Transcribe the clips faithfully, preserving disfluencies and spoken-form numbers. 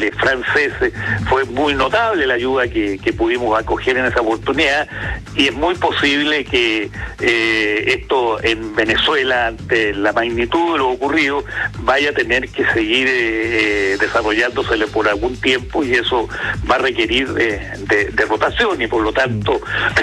capitales franceses. Fue muy notable la ayuda que, que pudimos acoger en esa oportunidad, y es muy posible que eh, esto en Venezuela, ante la magnitud de lo ocurrido, vaya a tener que seguir eh, desarrollándose por algún tiempo, y eso va a requerir eh, de, de rotación, y por lo tanto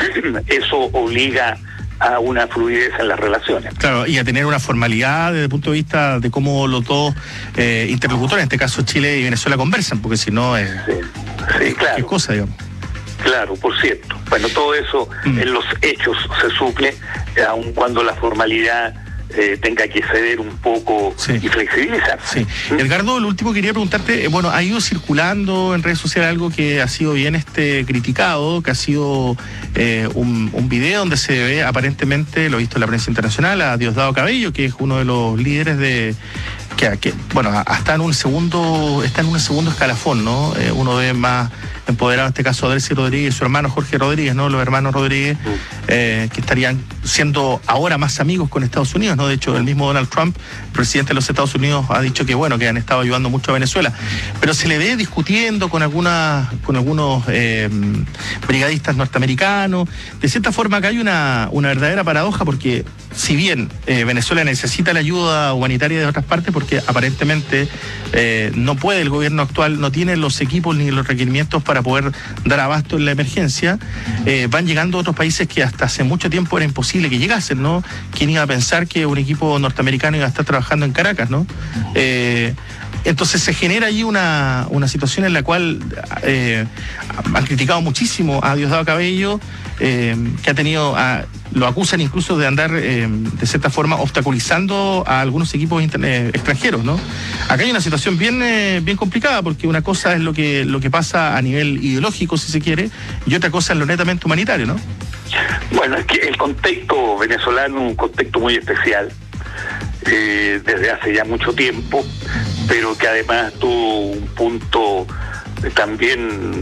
eso obliga a una fluidez en las relaciones. Claro, y a tener una formalidad desde el punto de vista de cómo los dos eh, interlocutores, en este caso Chile y Venezuela, conversan, porque si no es... Sí, sí, claro. ¿Qué cosa, digamos? Claro, por cierto. Bueno, todo eso mm. en los hechos se suple, aun cuando la formalidad Eh, tenga que ceder un poco, sí, y flexibilizarse. Sí. ¿Mm? Edgardo, lo último quería preguntarte, eh, bueno, ha ido circulando en redes sociales algo que ha sido bien este criticado, que ha sido eh, un, un video donde se ve aparentemente, lo he visto en la prensa internacional, a Diosdado Cabello, que es uno de los líderes de... Que, que bueno, está en un segundo, está en un segundo escalafón, ¿no? Eh, uno ve más empoderado, en este caso, Delcy Rodríguez y su hermano Jorge Rodríguez, ¿no? Los hermanos Rodríguez, eh, que estarían siendo ahora más amigos con Estados Unidos, ¿no? De hecho, el mismo Donald Trump, presidente de los Estados Unidos, ha dicho que, bueno, que han estado ayudando mucho a Venezuela. Pero se le ve discutiendo con algunas, con algunos eh, brigadistas norteamericanos. De cierta forma, acá hay una, una verdadera paradoja, porque si bien eh, Venezuela necesita la ayuda humanitaria de otras partes, porque aparentemente eh, no puede, el gobierno actual no tiene los equipos ni los requerimientos para poder dar abasto en la emergencia, eh, van llegando otros países que hasta hace mucho tiempo era imposible que llegasen, ¿no? ¿Quién iba a pensar que un equipo norteamericano iba a estar trabajando en Caracas, ¿no? Eh, Entonces se genera allí una, una situación en la cual eh, han criticado muchísimo a Diosdado Cabello, eh, que ha tenido, a, lo acusan incluso de andar eh, de cierta forma obstaculizando a algunos equipos internet, extranjeros, ¿no? Acá hay una situación bien, eh, bien complicada, porque una cosa es lo que, lo que pasa a nivel ideológico, si se quiere, y otra cosa es lo netamente humanitario, ¿no? Bueno, es que el contexto venezolano es un contexto muy especial. Eh, desde hace ya mucho tiempo, pero que además tuvo un punto también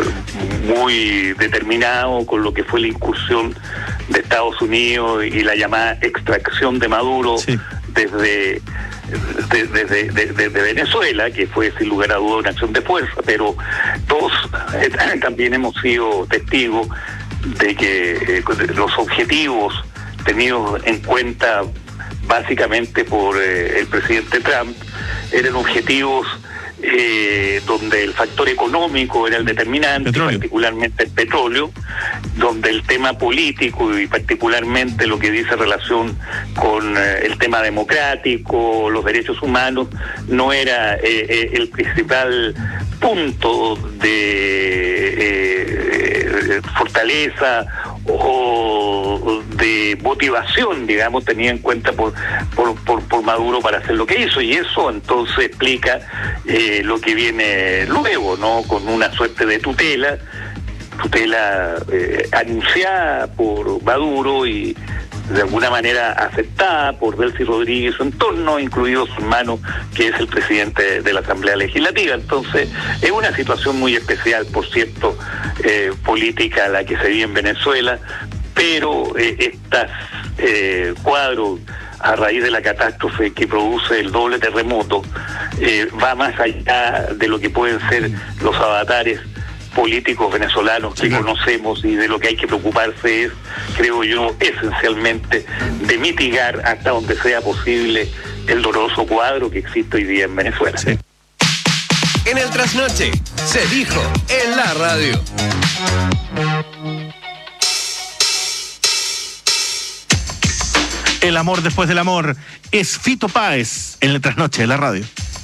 muy determinado con lo que fue la incursión de Estados Unidos y la llamada extracción de Maduro, sí, desde desde de, de, de, de Venezuela, que fue sin lugar a duda una acción de fuerza, pero todos eh, también hemos sido testigos de que eh, los objetivos tenidos en cuenta básicamente por eh, el presidente Trump eran objetivos eh, donde el factor económico era el determinante, petróleo, particularmente el petróleo, donde el tema político y particularmente lo que dice relación con eh, el tema democrático, los derechos humanos, no era eh, eh, el principal punto de eh, fortaleza o de motivación, digamos, tenía en cuenta por, por por por Maduro para hacer lo que hizo, y eso entonces explica eh, lo que viene luego, ¿no? Con una suerte de tutela, tutela eh, anunciada por Maduro y de alguna manera aceptada por Delcy Rodríguez y su entorno, incluido su hermano, que es el presidente de la Asamblea Legislativa. Entonces, es una situación muy especial, por cierto, eh, política la que se vive en Venezuela, pero eh, estos eh, cuadros a raíz de la catástrofe que produce el doble terremoto eh, va más allá de lo que pueden ser los avatares políticos venezolanos que sí, conocemos, y de lo que hay que preocuparse es, creo yo, esencialmente de mitigar hasta donde sea posible el doloroso cuadro que existe hoy día en Venezuela. Sí. En el Trasnoche se dijo en la radio. El amor después del amor es Fito Páez en el Trasnoche de la radio.